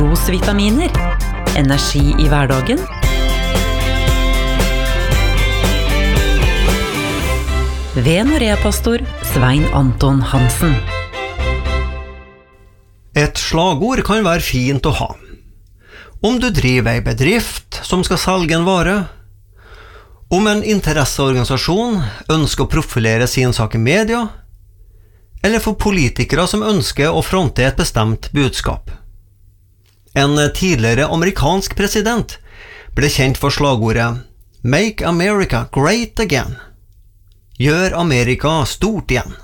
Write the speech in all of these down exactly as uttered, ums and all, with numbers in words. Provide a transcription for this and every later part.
trosvitaminer. Energi i hverdagen. Ved Norea-pastor Svein Anton Hansen. Et slagord kan være fint å ha. Om du driver en bedrift som skal selge en vare, om en interesseorganisasjon ønsker å profilere sin sak i media, eller for politikere som ønsker å fronte et bestemt budskap. En tidligere amerikansk president ble kjent for slagordet «Make America Great Again». Gjør Amerika stort igjen.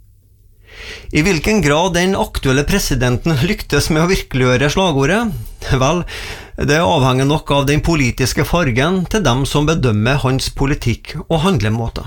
I hvilken grad den aktuelle presidenten lyktes med å virkeliggjøre slagordet? Vel, det avhenger nok av den politiske fargen til dem som bedømmer hans politikk og handlemåter.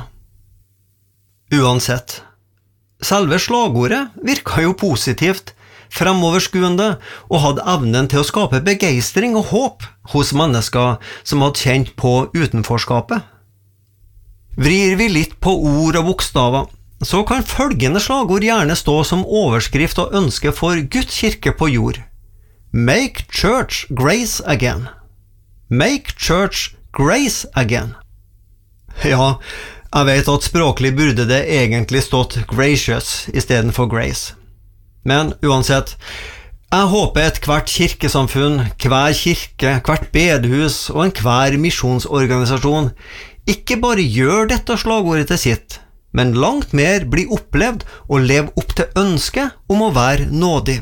Uansett, selve slagordet virka jo positivt, fremoverskuende og hadde evnen til å skape begeistring og håp hos mennesker som hadde kjent på utenforskapet. Vrir vi litt på ord og bokstaver, så kan følgende slagord gjerne stå som overskrift og ønske for Guds kirke på jord. Make church grace again. Make church grace again. Ja, jeg vet at språklig burde det egentlig stått gracious i stedet for grace. Men uansett, jeg håper et hvert kirkesamfunn, hver kirke, hvert bedehus og en hver misjonsorganisasjon ikke bare gjør dette slagordet til sitt, men langt mer blir opplevd og lever opp til ønsket om å være nådig.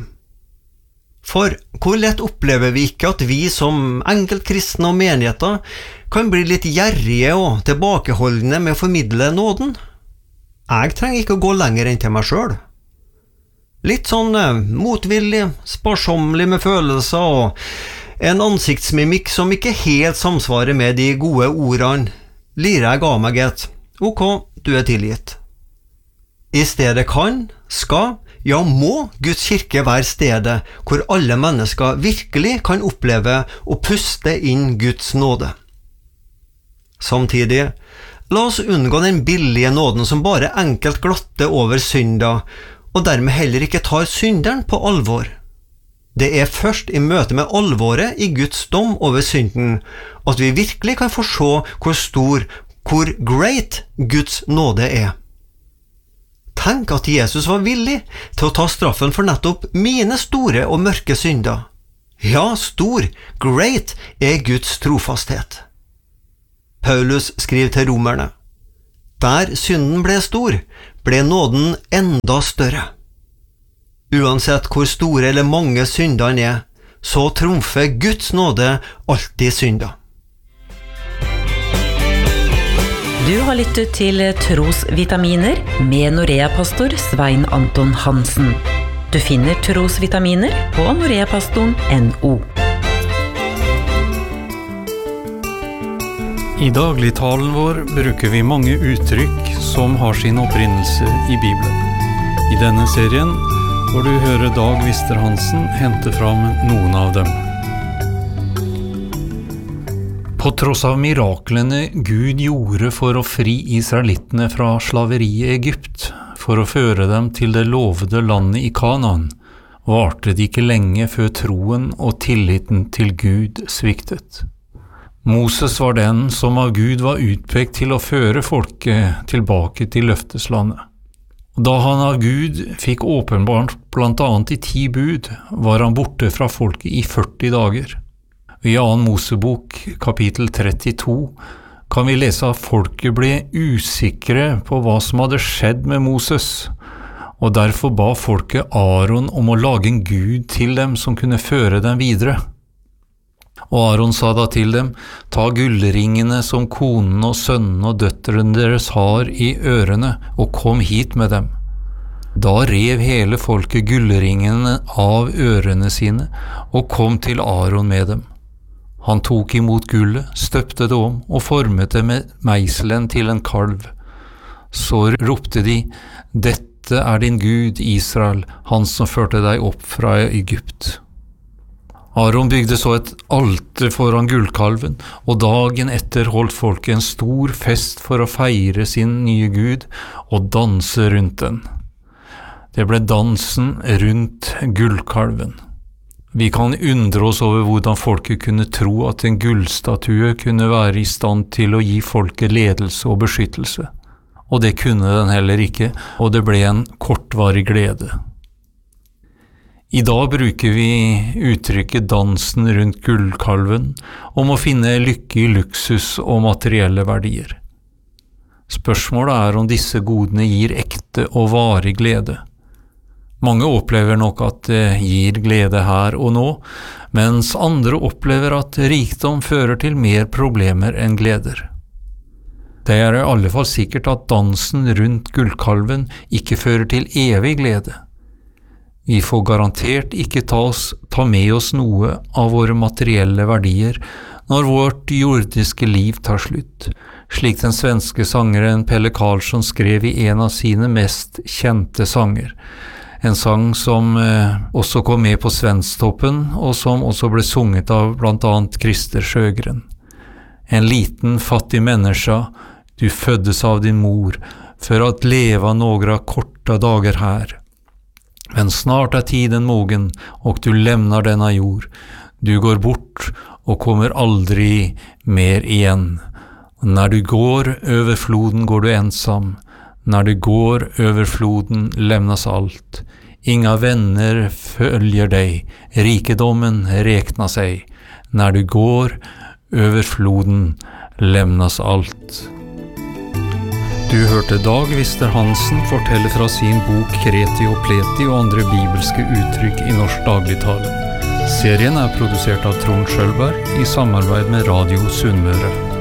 For hvor lett opplever vi ikke at vi som enkeltkristne og menigheter kan bli litt gjerrige og tilbakeholdende med å formidle nåden? Jeg trenger ikke å gå lenger enn til meg selv. Litt sånn motvillig, sparsommelig med følelser og en ansiktsmimikk som ikke helt samsvarer med de gode ordene, lirer jeg av meg et, ok, du er tilgitt. I stedet kan, skal, ja må Guds kirke være stedet hvor alle mennesker virkelig kan oppleve og puste inn Guds nåde. Samtidig, la oss unngå den billige nåden som bare enkelt glatter over synder, og dermed heller ikke tar synderen på alvor. Det er først i møte med alvoret i Guds dom over synden at vi virkelig kan få se hvor stor, hvor great Guds nåde er. Tenk at Jesus var villig til å ta straffen for nettopp mine store og mørke synder. Ja, stor, great er Guds trofasthet. Paulus skriver til romerne: Der synden ble stor, ble nåden enda større. Uansett hvor store eller mange syndene er, så trumfer Guds nåde alltid synder. Du har lyttet til Trosvitaminer med Norea-pastor Svein Anton Hansen. Du finner Trosvitaminer på noreapastoren punktum no. I dagligtalen vår bruker vi mange uttrykk som har sin opprinnelse i Bibelen. I denne serien får du høre Dag Vister Hansen hente fram noen av dem. På tross av miraklene Gud gjorde for å fri israelittene fra slaveriet i Egypt, for å føre dem til det lovede landet i Kanaan, varte det ikke lenge før troen og tilliten til Gud sviktet. Moses var den som av Gud var utpekt til å føre folket tilbake til løfteslandet. Da han av Gud fikk åpenbart blant annet i ti bud, var han borte fra folket i førti dager. I annen Mosebok, kapittel trettito, kan vi lese at folket ble usikre på hva som hadde skjedd med Moses, og derfor ba folket Aaron om å lage en Gud til dem som kunne føre dem videre. Og Aaron sa da til dem: Ta gullringene som konen og sønnen og døtrene deres har i ørene, og kom hit med dem. Da rev hele folket gullringene av ørene sine, og kom til Aaron med dem. Han tok imot gullet, støpte det om, og formet det med meiselen til en kalv. Så ropte de: Dette er din Gud, Israel, han som førte deg opp fra Egypt. Aaron bygde så et alter foran gullkalven, og dagen etter holdt folket en stor fest for å feire sin nye Gud og danse rundt den. Det ble dansen rundt gullkalven. Vi kan undre oss over hvordan folket kunne tro at en gullstatue kunne være i stand til å gi folket ledelse og beskyttelse. Og det kunne den heller ikke, og det ble en kortvarig glede. I dag bruker vi uttrykket dansen rundt gullkalven om å finne lykke i luksus og materielle verdier. Spørsmålet er om disse godene gir ekte og varig glede. Mange opplever nok at det gir glede her og nå, mens andre opplever at rikdom fører til mer problemer enn gleder. Det er i alle fall sikkert at dansen rundt gullkalven ikke fører til evig glede. Vi får garantert ikke ta, oss, ta med oss noe av våre materielle verdier når vårt jordiske liv tar slutt, slik den svenske sangeren Pelle Karlsson skrev i en av sine mest kjente sanger. En sang som eh, også kom med på Svensktoppen, og som også ble sunget av blant annet Christer Sjögren. En liten fattig människa, du föddes av din mor, för att leva några korta dagar här. Men snart är tiden mogen, och du lämnar denna jord. Du går bort och kommer aldrig mer igen. När du går över floden går du ensam. När du går över floden lämnas allt. Inga vänner följer dig. Rikedomen räknar sig. När du går över floden lämnas allt. Du hørte Dag Vister Hansen fortelle fra sin bok Kreti og Pleti og andre bibelske uttrykk i norsk dagligtale. Serien er produsert av Trond Skjølberg i samarbeid med Radio Sunnmøre.